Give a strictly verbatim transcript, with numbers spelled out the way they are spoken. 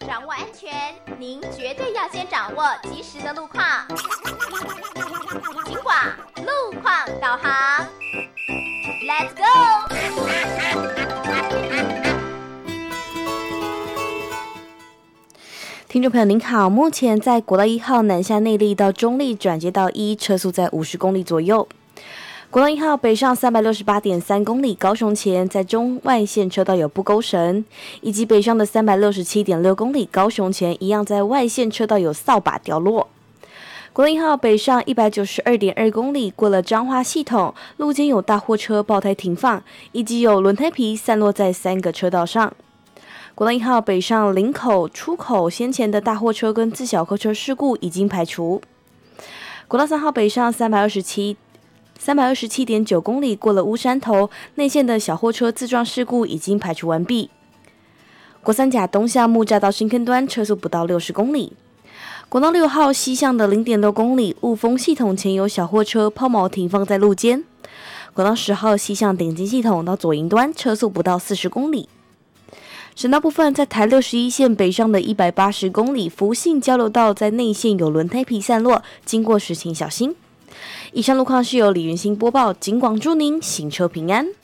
掌握安全，您绝对要先掌握及时的路况。警广路况导航 ，Let's go！ 听众朋友您好，目前在国道一号南下内坜到中坜转接道一，车速在五十公里左右。国道一号北上三百六十八点三公里，高雄前在中外线车道有不勾绳，以及北上的三百六十七点六公里，高雄前一样在外线车道有扫把掉落。国道一号北上一百九十二点二公里，过了彰化系统，路肩有大货车爆胎停放，以及有轮胎皮散落在三个车道上。国道一号北上林口出口，先前的大货车跟自小客车事故已经排除。国道三号北上三百二十七。三百二十七点九公里，过了乌山头，内线的小货车自撞事故已经排除完毕。国三甲东向木栅到新坑端，车速不到六十公里。国道六号西向的零点六公里，雾峰系统前有小货车抛锚停放在路肩。国道十号西向顶金系统到左营端，车速不到四十公里。省道部分，在台六十一线北上的一百八十公里，福信交流道在内线有轮胎皮散落，经过时请小心。以上路况是由李云兴播报，警广祝您行车平安。